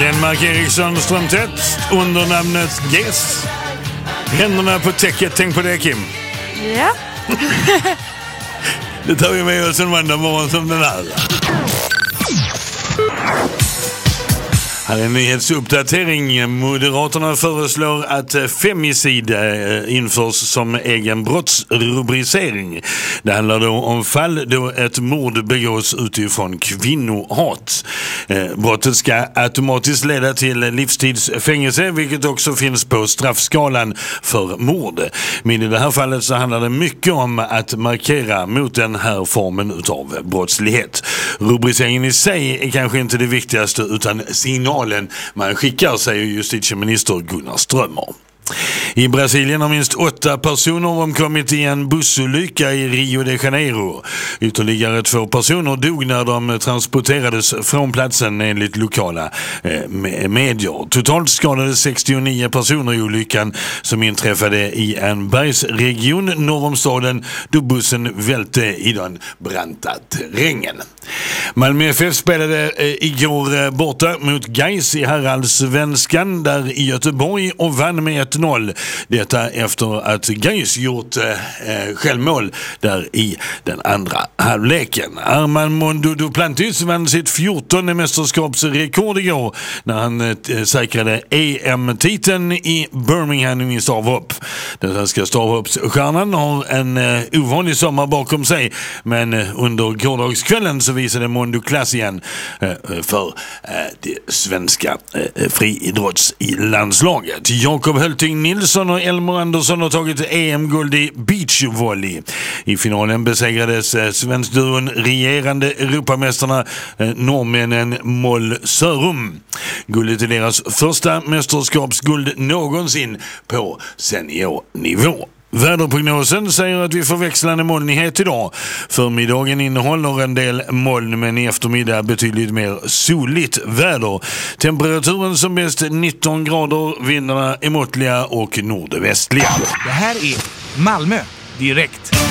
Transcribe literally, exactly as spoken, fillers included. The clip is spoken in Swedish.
Lennmark Eriksson Strömstedt under namnet G E S. Händerna på täcket, tänk på det, Kim. Ja. Det tar vi med oss en måndag morgon som den här. Här är en nyhetsuppdatering. Moderaterna föreslår att femicid införs som egen brottsrubricering. Det handlar då om fall då ett mord begås utifrån kvinnohat. Brottet ska automatiskt leda till livstidsfängelse, vilket också finns på straffskalan för mord. Men i det här fallet så handlar det mycket om att markera mot den här formen av brottslighet. Rubriceringen i sig är kanske inte det viktigaste, utan signal man skickar, säger justitieminister Gunnar Strömmer. I Brasilien har minst åtta personer omkommit i en bussolycka i Rio de Janeiro. Ytterligare två personer dog när de transporterades från platsen enligt lokala eh, medier. Totalt skadades sextionio personer i olyckan som inträffade i en bergsregion norr om staden då bussen välte i den branta terrängen. Malmö F F spelade eh, igår eh, borta mot Gais i herrallsvenskan där i Göteborg och vann med ett noll. Detta efter att Gais gjort eh, självmål där i den andra halvleken. Armand Mondo Duplantis vann sitt fjortonde mästerskapsrekord igår när han eh, säkrade E M-titeln i Birmingham i stavhopp. Den svenska stavhoppsstjärnan har en eh, ovanlig sommar bakom sig, men eh, under gårdagskvällen så visade Mondo klass igen eh, för eh, det svenska eh, friidrottslandslaget. Jakob Hölting Nilsson och Elmer Andersson har tagit E M-guld i beachvolley. I finalen besegrades eh, svenskduon regerande Europamästarna eh, norrmännen Moll Sörum. Guldet är deras första mästerskapsguld någonsin på seniornivå. Väderprognosen säger att vi får växlande molnighet idag. Förmiddagen innehåller en del moln, men i eftermiddag betydligt mer soligt väder. Temperaturen som bäst nitton grader, vindarna är måttliga och nordvästliga. Det här är Malmö direkt.